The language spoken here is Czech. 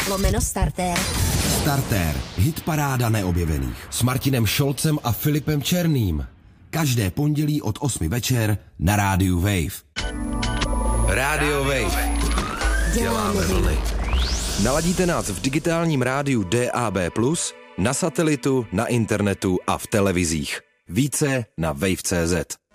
www.radiowave.cz/starter. Starter, hitparáda neobjevených s Martinem Šolcem a Filipem Černým. Každé pondělí od 8 večer na rádiu Wave. Radio Wave. Děláme vlny. Naladíte nás v digitálním rádiu DAB+, na satelitu, na internetu a v televizích. Více na wave.cz.